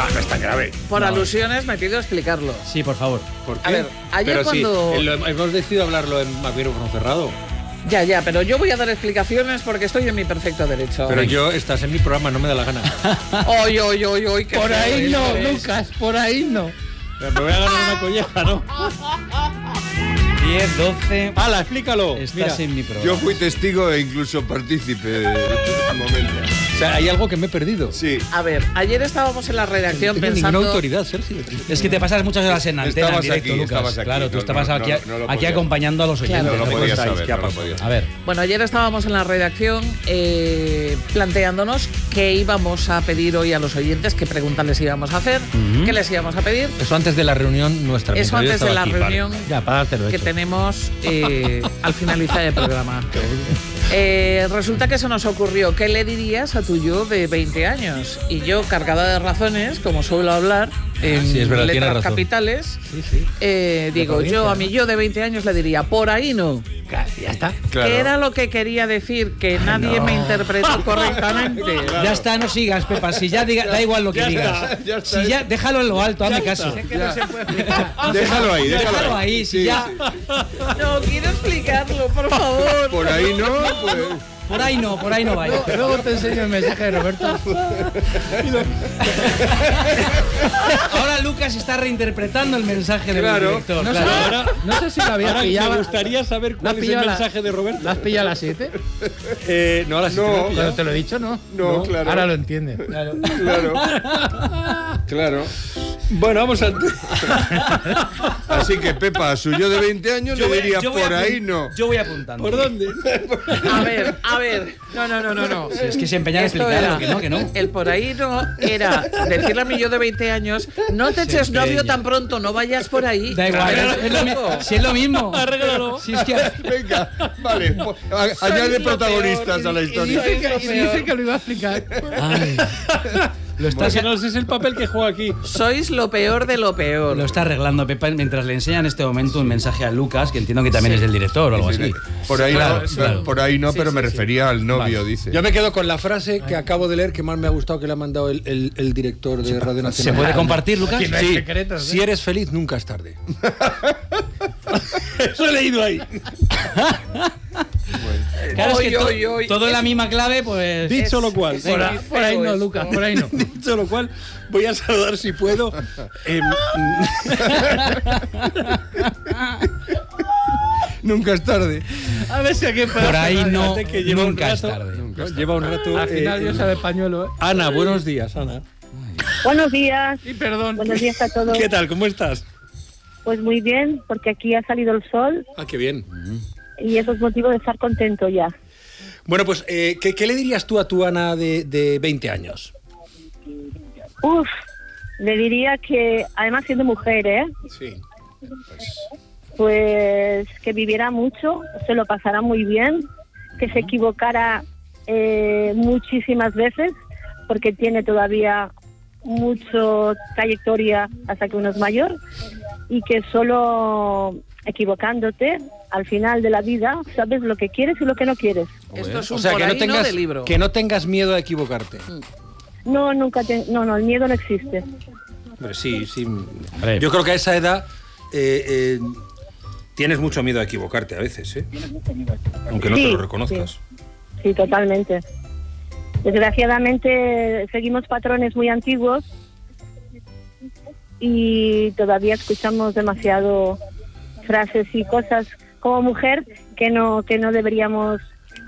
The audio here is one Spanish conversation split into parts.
no es tan grave. Por alusiones me pido explicarlo. Sí, por favor. ¿Por qué? A ver, ayer pero cuando... sí, hemos decidido hablarlo en micrófono cerrado. Ya, pero yo voy a dar explicaciones porque estoy en mi perfecto derecho. Pero estás en mi programa, no me da la gana. Oy, qué Por feo ahí no, eres. Lucas, por ahí no. Me voy a ganar una colleja, ¿no? 10, 12... ¡Hala, explícalo! Estás en mi programa. Yo fui testigo e incluso partícipe de momento. O sea, hay algo que me he perdido. Sí. A ver, ayer estábamos en la redacción No tengo pensando... ninguna autoridad, Sergio. Es que te pasas muchas horas en antena, en Estabas directo, aquí, Lucas. estabas aquí. Claro, tú No, estabas no, aquí, no lo aquí podía. acompañando a los oyentes. No lo podía contáis, saber, ¿qué ha no lo pasado? podía. A ver, Bueno, ayer estábamos en la redacción planteándonos qué íbamos a pedir hoy a los oyentes, qué preguntas les íbamos a hacer, qué les íbamos a pedir. Eso antes de la reunión nuestra. Eso mientras yo antes de estaba la aquí, reunión vale. Ya, para dártelo que hecho. tenemos al finalizar el programa. Resulta que se nos ocurrió, ¿qué le dirías a tu yo de 20 años? Y yo, cargada de razones, como suelo hablar en sí, es verdad, tienes letras razón. capitales, Sí. digo, yo a mi yo de 20 años le diría, por ahí no. Ya está. Claro. ¿Qué era lo que quería decir? Que nadie me interpretó correctamente. ya está, no sigas, Pepa. Si ya da igual lo que Ya digas. está, ya está. Si ya, déjalo en lo alto, hazme caso. Es que no se puede explicar. Déjalo ahí, Déjalo ahí, si Sí, ya. sí. No, quiero explicarlo, por favor. Por ahí no, pues. Por ahí no vaya. Luego te enseño el mensaje de Roberto. Ahora Lucas está reinterpretando el mensaje del Claro. director. No, claro. Ahora, No sé si lo había ahora pillado. me gustaría saber cuál es el pillado mensaje de Roberto. ¿La has pillado a las 7? No, a las 7 No. no he pillado. Cuando te lo he dicho, ¿no? No, claro. Ahora lo entiendes. Claro. Bueno, vamos a... Así que Pepa, a su yo de 20 años le diría yo voy por ahí apun- no. Yo voy apuntando. ¿Por dónde? A ver. No. Si es que se empeñan a Esto explicarlo, era- que no. El por ahí no era decirle a mi yo de 20 años, no te eches novio tan pronto, no vayas por ahí. Da igual, es lo mismo. Si es lo mismo. Arréglalo. Si es que... Venga, vale. Añade lo protagonistas peor, a la y historia. Dice que lo iba a explicar. Ay, lo estás... Que no ese es el papel que juega aquí. Sois lo peor de lo peor. Lo está arreglando Pepa mientras le enseña en este momento un mensaje a Lucas, que entiendo que también es del director o algo así. Por ahí Claro, no, claro. por ahí no, pero me sí. refería al novio, Vale. dice. Yo me quedo con la frase que acabo de leer que más me ha gustado que le ha mandado el director de Radio ¿Se Nacional. puede compartir, Lucas? Aquí no hay Sí, secretos, ¿eh? si eres feliz, nunca es tarde. Eso he leído ahí. Claro, es que Oy. todo en la misma clave, pues... Dicho lo cual, Por ahí no, Lucas, por ahí no. dicho lo cual, voy a saludar si puedo. Nunca es tarde. A ver si aquí Por ahí no, Fíjate que lleva un nunca es rato. tarde. ¿no? Lleva un rato. Al final Dios sabe pañuelo, ¿eh? Ana, buenos días, Ana. Buenos días, Y perdón. buenos días a todos. ¿Qué tal? ¿Cómo estás? Pues muy bien, porque aquí ha salido el sol Ah, qué bien. y eso es motivo de estar contento ya. Bueno, pues, ¿qué le dirías tú a tu Ana de 20 años? Uf, le diría que, además siendo mujer, Sí. pues que viviera mucho, se lo pasara muy bien, que se equivocara muchísimas veces, porque tiene todavía mucho trayectoria hasta que uno es mayor, y que solo equivocándote al final de la vida sabes lo que quieres y lo que no quieres. Esto es un O sea, por que no ahí tengas, de libro. que no tengas miedo a equivocarte. No, el miedo no existe. Hombre, sí. Hombre. Yo creo que a esa edad tienes mucho miedo a equivocarte a veces, ¿eh? Aunque no te Sí, lo reconozcas. Sí, totalmente. Desgraciadamente seguimos patrones muy antiguos y todavía escuchamos demasiado frases y cosas como mujer que no deberíamos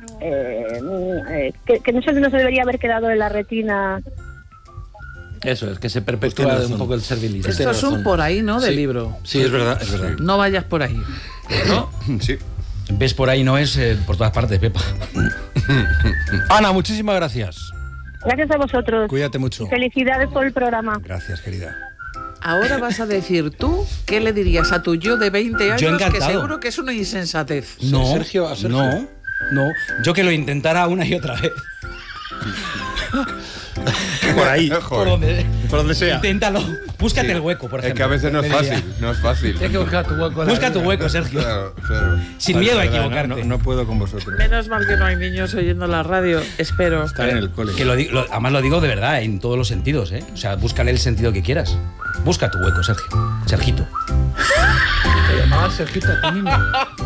que no se nos debería haber quedado en la retina. Eso es, que se Pues perpetúa tienes un razón. poco el servilismo. Esto es un por ahí no de libro. Sí, es verdad, es verdad. No vayas por ahí. ¿No? Sí. Ves por ahí no es por todas partes, Pepa. Ana, muchísimas gracias. Gracias a vosotros. Cuídate mucho. Felicidades por el programa. Gracias, querida. Ahora vas a decir tú qué le dirías a tu yo de 20 años, Yo que encantado. seguro que es una insensatez. No, a Sergio. no. Yo que lo intentara una y otra vez. Por ahí. Por donde sea. Inténtalo. Búscate Sí. el hueco, por ejemplo. Es que a veces no es fácil, no es fácil. Tienes que buscar tu hueco. en la Busca tu vida. hueco, Sergio. Claro. Sin miedo a Verdad, equivocarte. No puedo con vosotros. Menos mal que no hay niños oyendo la radio, espero. Estar en el cole. Que además lo digo de verdad, en todos los sentidos, ¿eh? O sea, búscale el sentido que quieras. Busca tu hueco, Sergio. Sergito. Te llamabas Sergito a ti mismo.